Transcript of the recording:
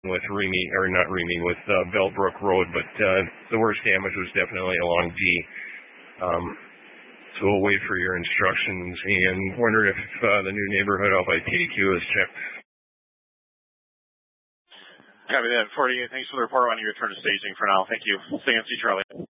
with Remy, or not Remy, with Bellbrook Road, but the worst damage was definitely along D. So we'll wait for your instructions and wonder if the new neighborhood out by TDQ is checked. Copy that, 48. Thanks for the report. On your return to staging for now. Thank you. Stay on C, Charlie.